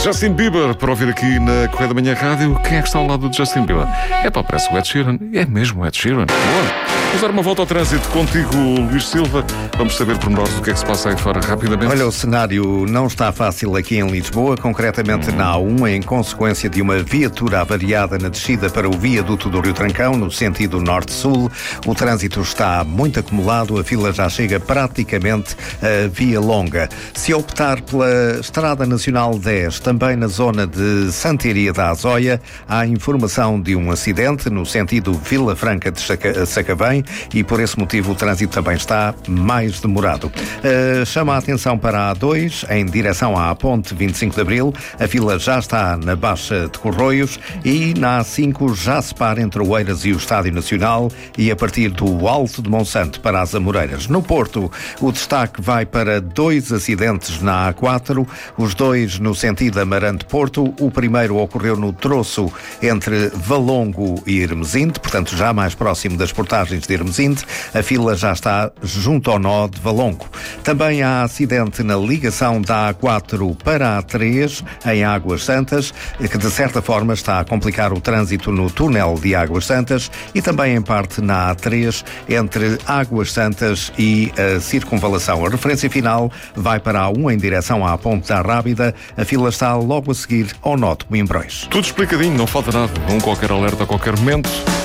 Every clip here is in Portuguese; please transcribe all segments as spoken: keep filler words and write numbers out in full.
Justin Bieber, para ouvir aqui na Correia da Manhã Rádio. Quem é que está ao lado do Justin Bieber? É pá, parece o Ed Sheeran. É mesmo o Ed Sheeran. Boa. Vamos dar uma volta ao trânsito contigo, Luís Silva. Vamos saber pormenores do que é que se passa aí fora rapidamente. Olha, o cenário não está fácil aqui em Lisboa, concretamente hum. na A um, em consequência de uma viatura avariada na descida para o viaduto do Rio Trancão, no sentido norte-sul. O trânsito está muito acumulado, a fila já chega praticamente a Via Longa. Se optar pela Estrada Nacional dez, também na zona de Santiria da Azóia, há informação de um acidente no sentido Vila Franca de Sacavém e por esse motivo o trânsito também está mais demorado. Uh, chama a atenção para a A dois, em direção à Ponte vinte e cinco de Abril, a fila já está na Baixa de Corroios, e na A cinco já se para entre o Eiras e o Estádio Nacional e a partir do Alto de Monsanto para as Amoreiras. No Porto, o destaque vai para dois acidentes na A quatro, os dois no sentido Amarante-Porto. O primeiro ocorreu no troço entre Valongo e Hermesinde, portanto já mais próximo das portagens de Hermesinde. A fila já está junto ao nó de Valongo. Também há acidente na ligação da A quatro para a A três, em Águas Santas, que de certa forma está a complicar o trânsito no túnel de Águas Santas, e também em parte na A três, entre Águas Santas e a Circunvalação. A referência final vai para a A um, em direção à Ponte da Rábida. A fila está logo a seguir ao nó de Coimbrões. Tudo explicadinho, não falta nada. Um qualquer alerta a qualquer momento.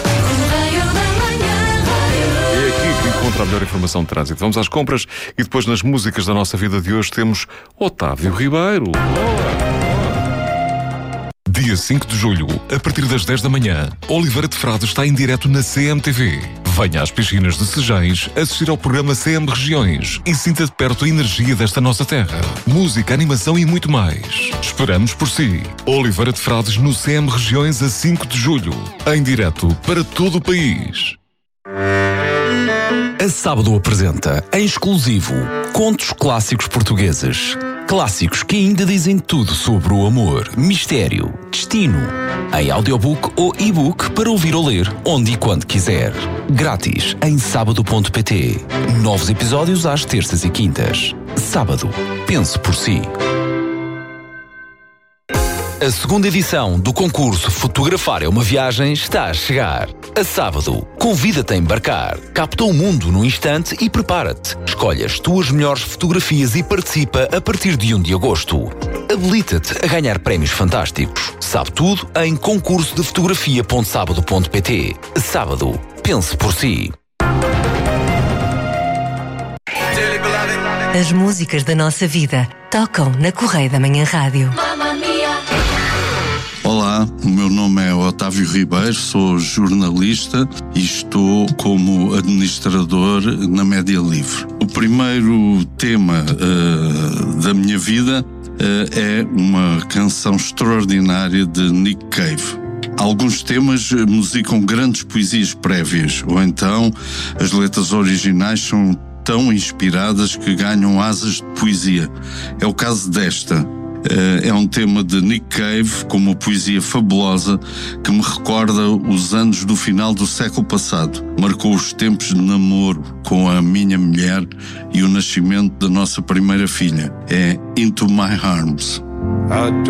É aqui que encontra a melhor informação de trânsito. Vamos às compras e depois, nas músicas da nossa vida de hoje, temos Otávio Ribeiro. Boa! Dia cinco de julho, a partir das dez da manhã, Oliveira de Frades está em direto na C M T V. Venha às piscinas de Sejães assistir ao programa C M Regiões e sinta de perto a energia desta nossa terra. Música, animação e muito mais. Esperamos por si. Oliveira de Frades no C M Regiões a cinco de julho. Em direto para todo o país. A Sábado apresenta, em exclusivo, contos clássicos portugueses. Clássicos que ainda dizem tudo sobre o amor, mistério, destino. Em audiobook ou e-book para ouvir ou ler, onde e quando quiser. Grátis em sábado ponto pt. Novos episódios às terças e quintas. Sábado. Pense por si. A segunda edição do concurso Fotografar é uma Viagem está a chegar. A Sábado, convida-te a embarcar. Capta o mundo num instante e prepara-te. Escolhe as tuas melhores fotografias e participa a partir de um de agosto. Habilita-te a ganhar prémios fantásticos. Sabe tudo em concurso de fotografia ponto sábado ponto pt. Sábado, pense por si. As músicas da nossa vida tocam na Correia da Manhã Rádio. Olá, o meu nome é Otávio Ribeiro, sou jornalista e estou como administrador na Média Livre. O primeiro tema uh, da minha vida uh, é uma canção extraordinária de Nick Cave. Alguns temas musicam grandes poesias prévias, ou então as letras originais são tão inspiradas que ganham asas de poesia. É o caso desta. É um tema de Nick Cave, com uma poesia fabulosa que me recorda os anos do final do século passado. Marcou os tempos de namoro com a minha mulher e o nascimento da nossa primeira filha. É Into My Arms.